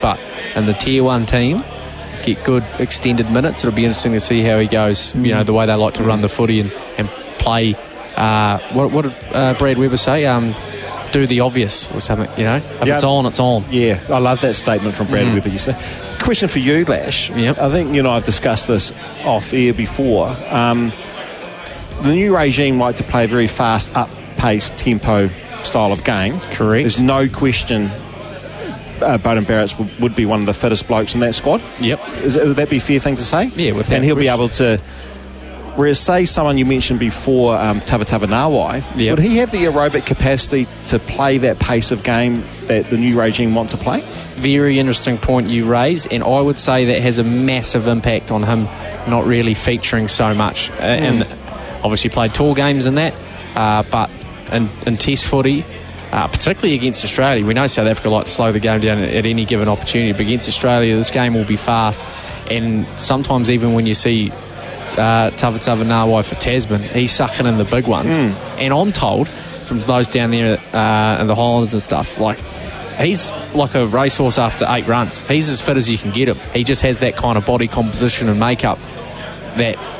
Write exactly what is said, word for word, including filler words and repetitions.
but in the Tier one team, get good extended minutes. It'll be interesting to see how he goes. You know, the way they like to run the footy and, and play. Uh, what, what did uh, Brad Weber say? Um, do the obvious or something, you know? If yeah. it's on, it's on. Yeah, I love that statement from Brad mm. Weber yesterday. Question for you, Lash. Yep. I think you and I have discussed this off air before. Um, the new regime like to play a very fast, up-paced, tempo style of game. Correct. There's no question uh, Beauden Barrett would, would be one of the fittest blokes in that squad. Yep. Is, would that be a fair thing to say? Yeah, with and he'll be able to. Whereas, say, someone you mentioned before, um, Tavatafa Nawai, yep. would he have the aerobic capacity to play that pace of game that the new regime want to play? Very interesting point you raise, and I would say that has a massive impact on him not really featuring so much. Uh, mm. And obviously played tour games in that, uh, but in, in test footy, uh, particularly against Australia, we know South Africa like to slow the game down at, at any given opportunity, but against Australia, this game will be fast. And sometimes even when you see Uh, Tavatafa Nawai for Tasman, he's sucking in the big ones. Mm. And I'm told from those down there uh, in the Highlands and stuff, like he's like a racehorse after eight runs. He's as fit as you can get him. He just has that kind of body composition and makeup that